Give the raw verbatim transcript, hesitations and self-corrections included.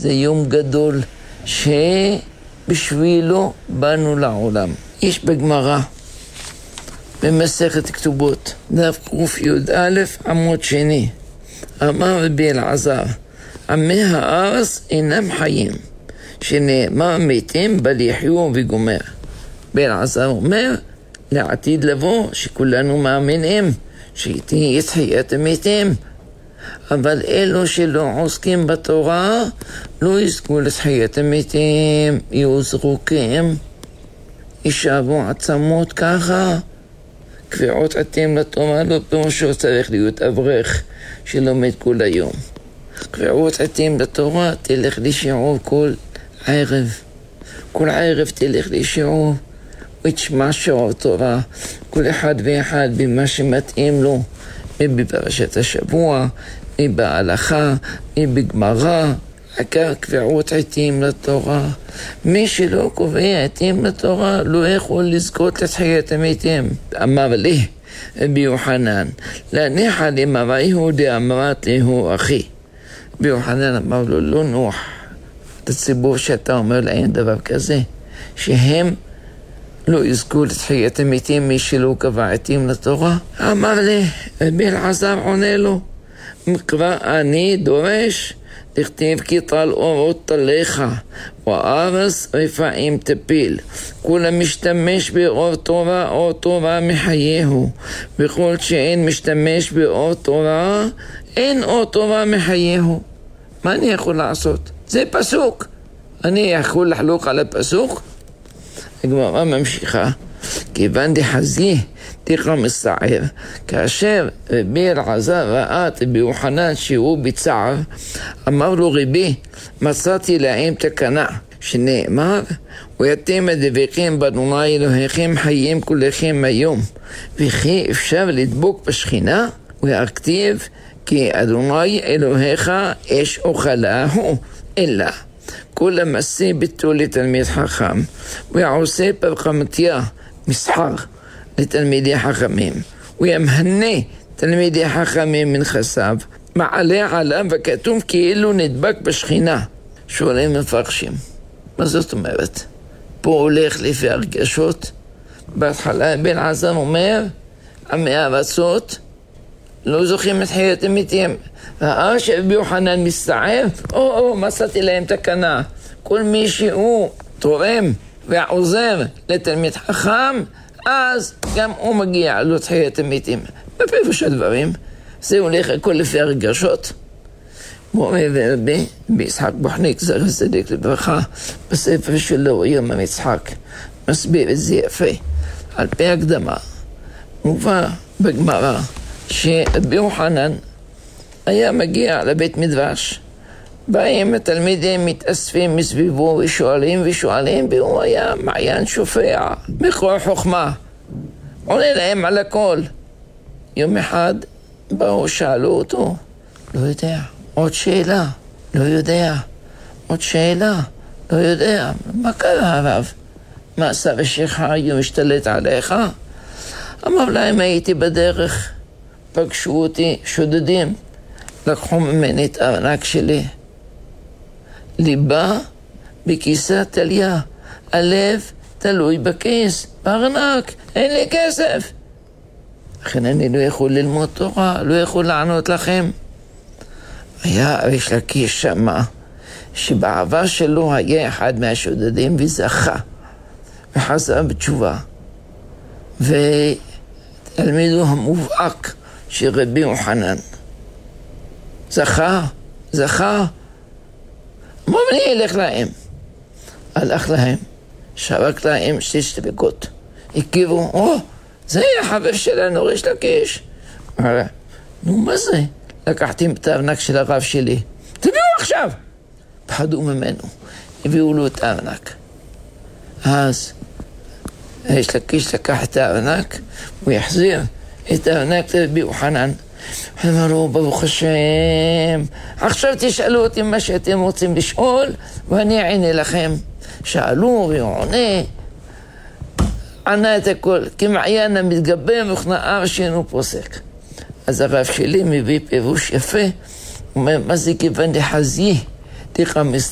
זה יום גדול שבשבילו באנו לעולם. יש בגמרא, במסכת כתובות, דף ק"א עמוד שני, אמר רבי אלעזר, עמי הארץ אינם חיים, שנאמר מתים בל יחיו וגומר. רבי אלעזר אומר, לעתיד לבוא שכולנו מאמינים שתהיה תחיית המתים, אבל אלו שלא עוסקים בתורה לא יזכו לתחיית המתים, יהיו זרוקים, יישאבו עצמות ככה. קביעות עתים לתורה לא פירושו צריך להיות אברך שלומד כל היום. קביעות עתים לתורה תלך לשיעור כל ערב, כל ערב תלך לשיעור ותשמע שיעור תורה, כל אחד ואחד במה שמתאים לו, מי בפרשת השבוע, מי בהלכה, מי בגמרא, עיקר קביעות עתים לתורה. מי שלא קובע עתים לתורה לא יכול לזכות לתחיית המתים. אמר לי רבי יוחנן, להניחה למראיהו דאמרת ליהו אחי. רבי יוחנן אמר לו, לא נוח לציבור שאתה אומר להם דבר כזה, שהם לא יזכו לתחיית המתים מי שלא קבע עתים לתורה. אמר לי, רבי אלעזר עונה לו, כבר אני דורש, תכתיב כי טל אורות תליך, וארץ רפאים תפיל. כולה משתמש באור תורה, אור תורה מחייהו. בכל שאין משתמש באור תורה, אין אור תורה מחייהו. מה אני יכול לעשות? זה פסוק. אני יכול לחלוק על הפסוק? הגמרא ממשיכה, כיוון דחזי תיכא מסער, כאשר רבי אלעזר ראה את רבי יוחנן שהוא בצער, אמר לו, רבי, מצאתי להם תקנה, שנאמר, ואתם הדבקים באדוני אלוהיכם חיים כולכם היום, וכי אפשר לדבוק בשכינה? והכתיב, כי אדוני אלוהיך אש אוכלה הוא, אלא כל המעשה ביטול לתלמיד חכם, ועושה פרקמתיה מסחר לתלמידי חכמים, וימהנה תלמידי חכמים מנכסיו, מעלה עליו וכתוב כאילו נדבק בשכינה. שואלים מפרשים, מה זאת אומרת? פה הולך לפי הרגשות. בהתחלה בן עזר אומר, עמי הארצות לא זוכים את חיית המתים. ראה שרבי יוחנן מסתער, או או מצאתי להם תקנה, כל מי שהוא תורם ועוזר לתלמיד חכם, אז גם הוא מגיע לו תחיית המתים. בפירוש הדברים, זה הולך הכל לפי הרגשות. מורי ורבי ביצחק בוחניק זכר צדיק לברכה, בספר שלו יום המצחק, מסביר את זה יפה. על פי הקדמה מובא בגמרא שרבי יוחנן היה מגיע לבית מדרש, באים התלמידים מתאספים מסביבו ושואלים ושואלים, והוא היה מעיין שופע מקור חוכמה, עונה להם על הכל. יום אחד באו שאלו אותו, לא יודע, עוד שאלה, לא יודע, עוד שאלה, לא יודע. מה קרה הרב? מה עשה ושך היום השתלט עליך? אמר להם, הייתי בדרך, פגשו אותי שודדים, לקחו ממני את הארנק שלי, ליבה בכיסה תליה, הלב תלוי בכיס, בארנק, אין לי כסף. לכן אני לא יכול ללמוד תורה, לא יכול לענות לכם. היה ריש לקיש שמה, שבעבר שלו היה אחד מהשודדים וזכה, וחזר בתשובה. ותלמידו המובהק של רבי יוחנן, זכה, זכה, מה אני אלך להם? הלך להם, שרק להם שש דבקות. הכירו, או, זה היה חבר שלנו, ריש לקיש. אמר, נו מה זה? לקחתי את הארנק של הרב שלי. תביאו עכשיו! פחדו ממנו, הביאו לו את הארנק. אז ריש לקיש לקח את הארנק, הוא יחזיר את הארנק לרבי יוחנן. אמרו, ברוך השם, עכשיו תשאלו אותי מה שאתם רוצים לשאול, ואני אענה לכם. שאלו והוא עונה, ענה את הכל, כמעיין המתגבר וכנער שאינו פוסק. אז הרב שלי מביא פירוש יפה, הוא אומר, מה זה כיוון דחזי, תיכא מסתער?